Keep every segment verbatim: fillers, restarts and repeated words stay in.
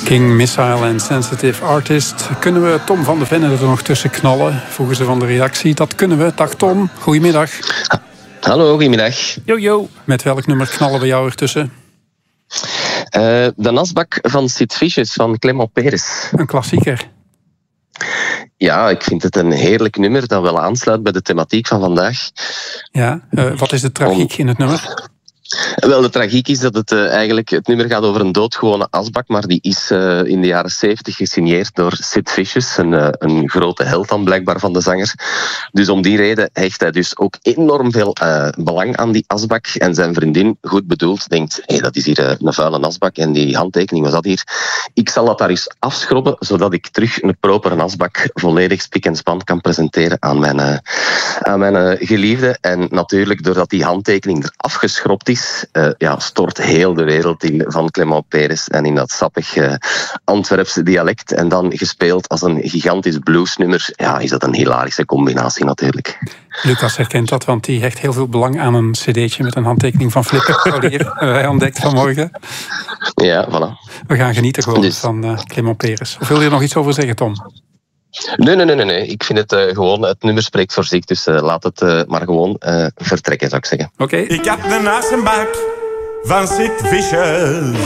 King, Missile en Sensitive Artist. Kunnen we Tom van de Venne er nog tussen knallen? Vroegen ze van de redactie. Dat kunnen we. Dag Tom, goedemiddag. Hallo, goedemiddag. Yo, yo. Met welk nummer knallen we jou ertussen? Uh, de Nasbak van Sid Vicious van Clément Peres. Een klassieker. Ja, ik vind het een heerlijk nummer dat wel aansluit bij de thematiek van vandaag. Ja, uh, wat is de tragiek Om... in het nummer? Wel, de tragiek is dat het uh, eigenlijk... Het nummer gaat over een doodgewone asbak, maar die is uh, in de jaren zeventig gesigneerd door Sid Vicious, een, uh, een grote held dan blijkbaar van de zanger. Dus om die reden hecht hij dus ook enorm veel uh, belang aan die asbak. En zijn vriendin, goed bedoeld, denkt, hé, hey, dat is hier uh, een vuile asbak en die handtekening was dat hier. Ik zal dat daar eens afschrobben, zodat ik terug een propere asbak volledig spik en span kan presenteren aan mijn, uh, aan mijn uh, geliefde. En natuurlijk, doordat die handtekening er afgeschropt is, Uh, ja, stort heel de wereld in van Clément Peres en in dat sappig uh, Antwerpse dialect. En dan gespeeld als een gigantisch bluesnummer. Ja, is dat een hilarische combinatie natuurlijk. Lucas herkent dat, want die hecht heel veel belang aan een cd'tje met een handtekening van Flipper. Hebben wij ontdekt vanmorgen. Ja, voilà. We gaan genieten gewoon dus... van uh, Clément Peres. Of wil je er nog iets over zeggen, Tom? Nee, nee, nee, nee, nee. Ik vind het uh, gewoon, het nummer spreekt voor zich, dus uh, laat het uh, maar gewoon uh, vertrekken, zou ik zeggen. Oké. Okay. Ik heb de nasenbak van Sid Vicious.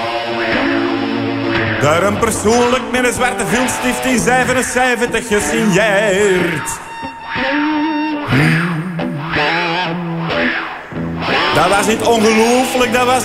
Daar een persoonlijk met een zwarte viltstift in zevenenzeventig gesigneerd. Dat was niet ongelooflijk, dat was